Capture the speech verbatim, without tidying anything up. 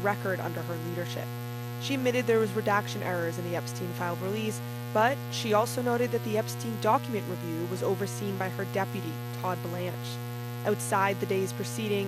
record under her leadership. She admitted there was redaction errors in the Epstein file release, but she also noted that the Epstein document review was overseen by her deputy, Todd Blanche. Outside the day's proceedings,